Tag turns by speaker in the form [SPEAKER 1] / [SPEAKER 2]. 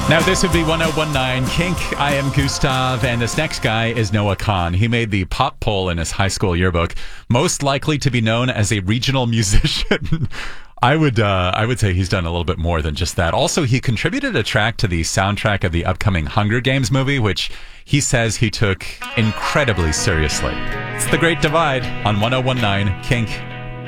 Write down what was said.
[SPEAKER 1] Now, this would be 1019 Kink. I am Gustav, and this next guy is Noah Kahn. He made the pop poll in his high school yearbook, most likely to be known as a regional musician. I would say he's done a little bit more than just that. Also, he contributed a track to the soundtrack of the upcoming Hunger Games movie, which he says he took incredibly seriously. It's The Great Divide on 1019 Kink.